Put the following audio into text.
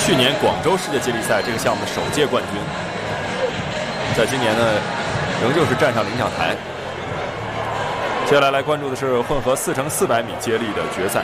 去年广州世界接力赛这个项目的首届冠军，在今年呢，仍旧是站上领奖台。接下来关注的是混合4×400米接力的决赛。